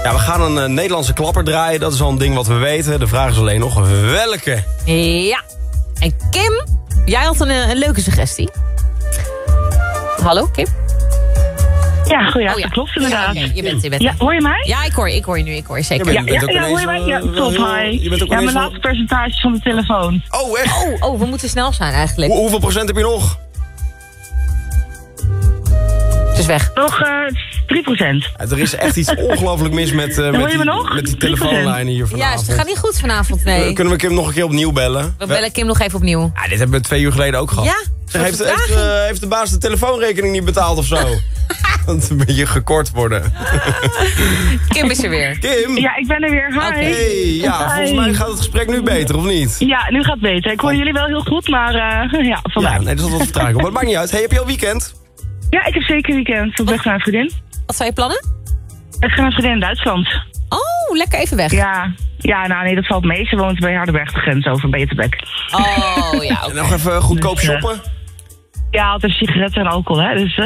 Ja, we gaan een Nederlandse klapper draaien. Dat is al een ding wat we weten. De vraag is alleen nog welke. Ja. En Kim, jij had een leuke suggestie. Hallo, Kim? Ja, goed, dat klopt inderdaad. Ja, je bent. Ja, hoor je mij? Ja, ik hoor je nu, zeker. Je bent ook hoor je mij? Ja, top, hi. Je bent ook mijn laatste percentage van de telefoon. Oh, echt? Oh, we moeten snel zijn eigenlijk. Hoeveel procent heb je nog? Het is weg. Nog 3%. Ja, er is echt iets ongelooflijk mis met die telefoonlijnen hier vanavond. Juist, het gaat niet goed vanavond, nee. Kunnen we Kim nog een keer opnieuw bellen? We bellen Kim nog even opnieuw. Ja, dit hebben we 2 uur geleden ook gehad. Ja? Heeft de baas de telefoonrekening niet betaald of zo? Dat het een beetje gekort worden. Kim is er weer. Kim? Ja, ik ben er weer. Hi. Okay. Hey, ja, volgens mij gaat het gesprek nu beter, of niet? Ja, nu gaat het beter. Ik hoor jullie wel heel goed, maar vandaag. Ja, nee, er zat wat vertraging op. Maar het maakt niet uit. Hey, heb je al weekend? Ja, ik heb zeker weekend. Op weg naar een vriendin. Wat zijn je plannen? Ik ga naar een vriendin in Duitsland. Oh, lekker even weg. Ja, nou nee, dat valt mee. Ze woont bij Hardenberg de grens over, Beterbek. Oh, ja. En nog even goedkoop shoppen? Ja, altijd sigaretten en alcohol, hè. Dus,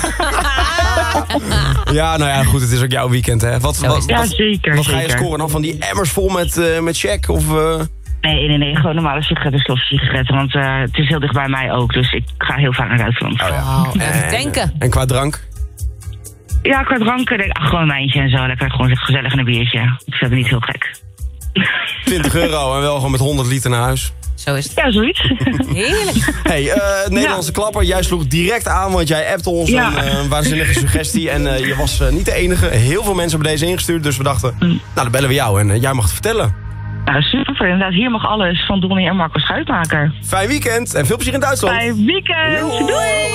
Ja, nou ja, goed, het is ook jouw weekend, hè. Wat zeker. Wat ga je scoren dan? Van die emmers vol met check? Of, Nee, gewoon normale sigaretten, stofsigaretten. Want het is heel dicht bij mij ook, dus ik ga heel vaak naar Duitsland. Oh, ja. Oh, even denken. En qua drank? Ja, qua dranken denk ik, gewoon een wijntje en zo. Lekker gewoon gezellig en een biertje. Ik vind het niet heel gek. €20 en wel gewoon met 100 liter naar huis. Zo is het. Ja, zoiets. Heerlijk. Hey, Nederlandse klapper, jij sloeg direct aan, want jij appte ons een waanzinnige suggestie. En je was niet de enige. Heel veel mensen hebben deze ingestuurd, dus we dachten, nou dan bellen we jou en jij mag het vertellen. Nou, super. Inderdaad, hier mag alles van Donnie en Marco Schuitmaker. Fijn weekend en veel plezier in Duitsland. Fijn weekend. Doei. Doei.